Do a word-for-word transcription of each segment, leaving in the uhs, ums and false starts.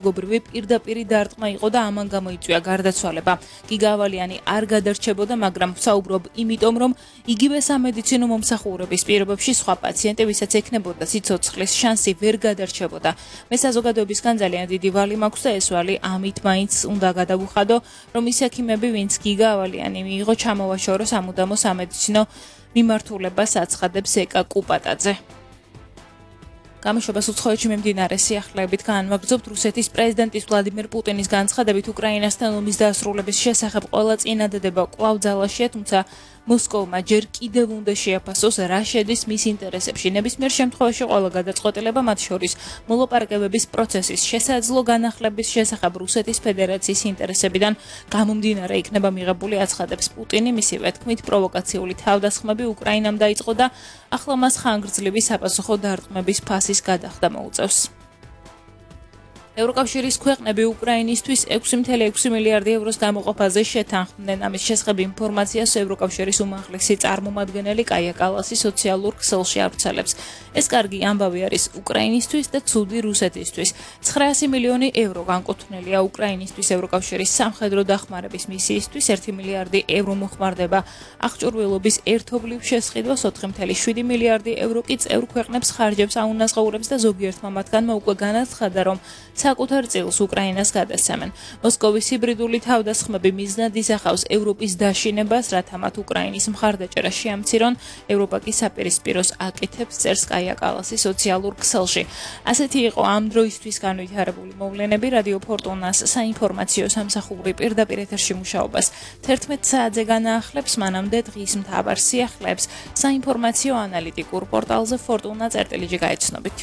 გობრივი პირდაპირი დარტყმა იყო და ამან გამოიწვია გარდაცვალება. გიგა ავალიანი არ გადარჩებოდა, მაგრამ საუბრობ იმიტომ, რომ იგივე სამედიცინო მომსახურების პირობებში სხვა პაციენტი, ვისაც ექნებოდა სიცოცხლის შანსი, ვერ გადარჩებოდა. მე საზოგადოებისგან ძალიან დიდი ვალი მაქვს და ეს ვალი ამით მაინც უნდა გადავუხადო, რომ ის ექიმები, ვინც გიგა ავალიანი მიიღო, ჩამოვაშორო სამუდამო სამედიცინო მიმართულებას აცხადებს ეკა კუპატაძე. გამოშვებას უცხოეთში მიმდინარე სიახლეებით განვაგრძობთ. რუსეთის პრეზიდენტის ვლადიმერ პუტინის განცხადებით უკრაინასთან ომის დასრულების შესახებ ყველა წინადადება კვლავ ძალაშია, თუმცა მოსკოვმა ჯერ კიდევ უნდა შეაფასოს რა შედის მის ინტერესებში. ნებისმიერ შემთხვევაში ყველა გადაწყვეტილება, მათ შორის მოლაპარაკებების პროცესის შესაძლო განახლების შესახებ რუსეთის ფედერაციის ინტერესებიდან გამომდინარე იქნება მიღებული, აცხადებს პუტინი. მისივე თქმით, პროვოკაციული თავდასხმები უკრაინამ დაიწყო და ახლა მას ხანგრძლივი საპასუხო დარტყმების ფასის გადახდა მოუწევს. ევროკავშირის ქვეყნები უკრაინისთვის ექვსი წუთი ექვსი მილიარდი ევროს გამოყოფაზე შეთანხმდნენ. ამის შესახებ ინფორმაციას ევროკავშირის უმაღლესი წარმომადგენელი კაია კალასი სოციალურ ქსელში ავრცელებს. ეს კარგი ამბავი არის უკრაინისთვის და ცუდი რუსეთისთვის. ცხრაასი მილიონი ევრო განკუთვნილია უკრაინისთვის ევროკავშირის სამხედრო დახმარების მისიისთვის, ერთი მილიარდი ევრო მოხმარდება აღჭურვილობის ერთობლივ შესყიდვას, ოთხი წუთი შვიდი მილიარდი ევრო კი წევრ ქვეყნებს ხარჯებს აუნაზღაურებს და ზოგიერთმა მათგანმა უკვე განაცხადა, რომ საკუთარ წილს უკრაინას გადასცემენ. მოსკოვის ჰიბრიდული თავდასხმები მიზნად ისახავს ევროპის დაშინებას, რათა მათ უკრაინის მხარდაჭერა შეამცირონ. ევროპა კი საპირისპიროს აკეთებს, წერს კაია კალასი სოციალურ ქსელში. ასეთი იყო ამ დროისთვის განვითარებული მოვლენები. რადიო ფორტუნას საინფორმაციო სამსახური პირდაპირ ეთერში მუშაობას თერთმეტ საათზე განაახლებს, მანამდე დღის მთავარ სიახლეებს საინფორმაციო ანალიტიკურ პორტალზე ფორტუნა წერტილიჯი გაეცნობით.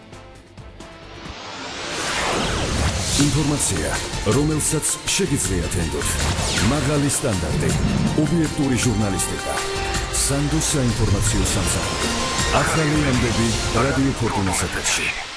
ინფორმაცია, რომელსაც შეგიძლიათ ენდოთ. მაღალი სტანდარტი, ობიექტური ჟურნალისტიკა. სანდოს საინფორმაციო სამსახური. ახალი ამბები რადიო ფორტუნას ეთერში.